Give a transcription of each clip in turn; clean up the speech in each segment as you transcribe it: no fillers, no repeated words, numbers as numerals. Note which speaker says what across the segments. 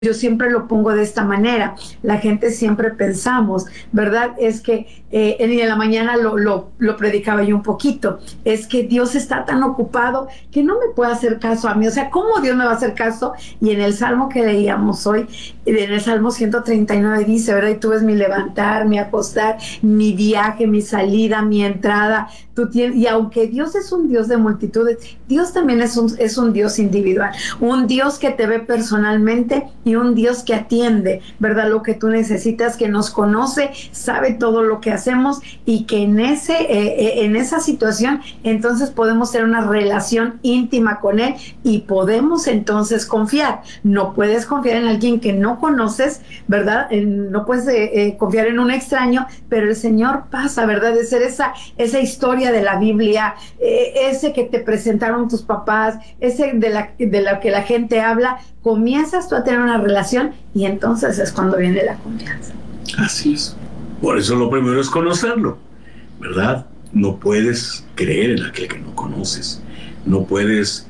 Speaker 1: Yo siempre lo pongo de esta manera. La gente siempre pensamos, ¿verdad? Es que en la mañana lo predicaba yo un poquito. Es que Dios está tan ocupado que no me puede hacer caso a mí. O sea, ¿cómo Dios me va a hacer caso? Y en el Salmo que leíamos hoy, en el Salmo 139 dice, ¿verdad? Y tú ves mi levantar, mi acostar, mi viaje, mi salida, mi entrada. Y aunque Dios es un Dios de multitudes, Dios también es un Dios individual. Un Dios que te ve personalmente y un Dios que atiende, ¿verdad? Lo que tú necesitas, que nos conoce, sabe todo lo que hacemos y que en esa situación entonces podemos tener una relación íntima con Él y podemos entonces confiar. No puedes confiar en alguien que no conoces, ¿verdad? No puedes confiar en un extraño, pero el Señor pasa, ¿verdad? De ser esa historia de la Biblia, ese que te presentaron tus papás, ese de la que la gente habla, comienzas tú a tener una relación y entonces es cuando viene la confianza.
Speaker 2: Así es. Por eso lo primero es conocerlo, ¿verdad? No puedes creer en aquel que no conoces. No puedes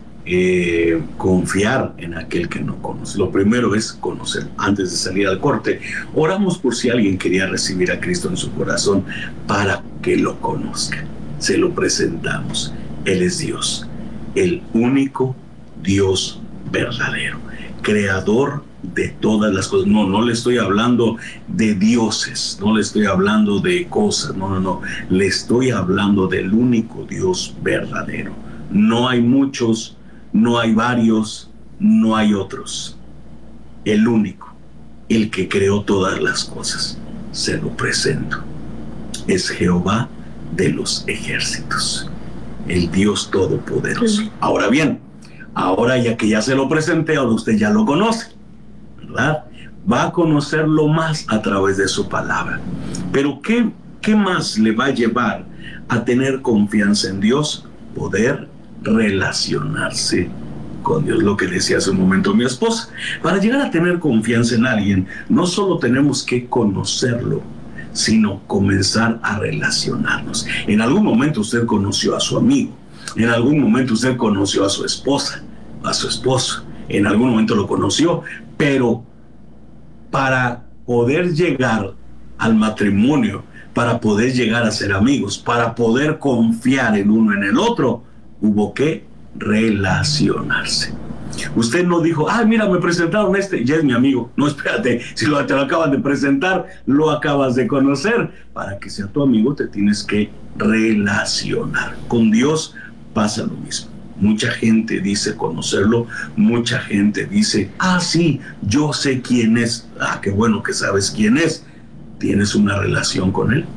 Speaker 2: confiar en aquel que no conoces. Lo primero es conocer. Antes de salir al corte, oramos por si alguien quería recibir a Cristo en su corazón para que lo conozca. Se lo presentamos. Él es Dios, el único Dios verdadero, creador de todas las cosas. No le estoy hablando de dioses, no le estoy hablando de cosas, no, le estoy hablando del único Dios verdadero. No hay muchos, no hay varios, no hay otros. El único, el que creó todas las cosas. Se lo presento. Es Jehová de los ejércitos, el Dios todopoderoso. Ahora bien, ahora ya que ya se lo presenté, ahora usted ya lo conoce, ¿verdad? Va a conocerlo más a través de su palabra. Pero ¿qué más le va a llevar a tener confianza en Dios? Poder relacionarse con Dios. Lo que decía hace un momento mi esposa. Para llegar a tener confianza en alguien, no solo tenemos que conocerlo, sino comenzar a relacionarnos. En algún momento usted conoció a su amigo, en algún momento usted conoció a su esposa, a su esposo, en algún momento lo conoció, pero para poder llegar al matrimonio, para poder llegar a ser amigos, para poder confiar el uno en el otro, hubo que relacionarse. Usted no dijo, mira, me presentaron ya es mi amigo. No, espérate, si te lo acaban de presentar, lo acabas de conocer. Para que sea tu amigo te tienes que relacionar. Con Dios pasa lo mismo. Mucha gente dice conocerlo, mucha gente dice, sí, yo sé quién es. Qué bueno que sabes quién es. ¿Tienes una relación con él?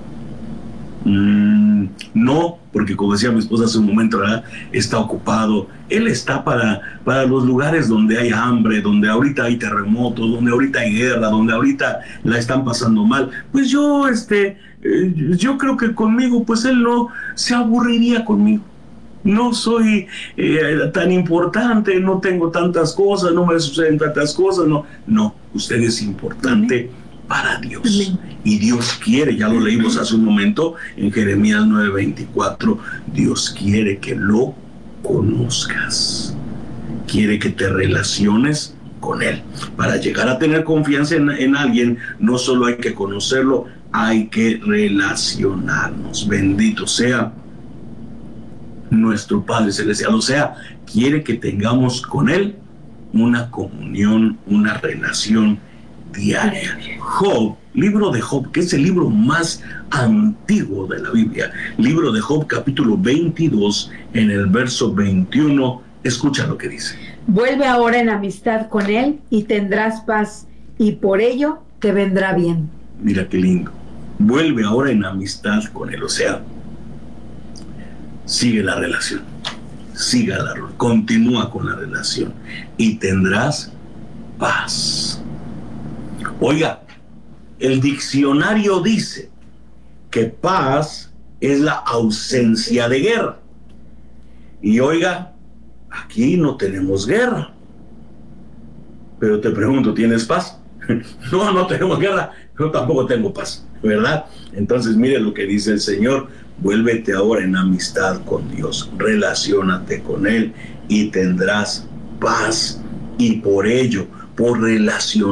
Speaker 2: No, porque como decía mi esposa hace un momento, ¿verdad? Está ocupado. Él está para los lugares donde hay hambre, donde ahorita hay terremotos, donde ahorita hay guerra, donde ahorita la están pasando mal. Pues yo creo que conmigo, pues él no se aburriría conmigo. No soy tan importante, no tengo tantas cosas, no me suceden tantas cosas. No, usted es importante para Dios. Y Dios quiere, ya lo leímos hace un momento en Jeremías 9:24, Dios quiere que lo conozcas. Quiere que te relaciones con Él. Para llegar a tener confianza en alguien, no solo hay que conocerlo, hay que relacionarnos. Bendito sea nuestro Padre Celestial. O sea, quiere que tengamos con Él una comunión, una relación diaria. Job, libro de Job, que es el libro más antiguo de la Biblia, libro de Job, capítulo 22, en el verso 21, escucha lo que dice.
Speaker 1: Vuelve ahora en amistad con Él y tendrás paz, y por ello te vendrá bien.
Speaker 2: Mira qué lindo. Vuelve ahora en amistad con Él, o sea, sigue la relación, continúa con la relación y tendrás paz. Oiga, el diccionario dice que paz es la ausencia de guerra. Y oiga, aquí no tenemos guerra. Pero te pregunto, ¿tienes paz? No tenemos guerra, yo tampoco tengo paz, ¿verdad? Entonces mire lo que dice el Señor: vuélvete ahora en amistad con Dios, relaciónate con Él y tendrás paz. Y por ello, por relación.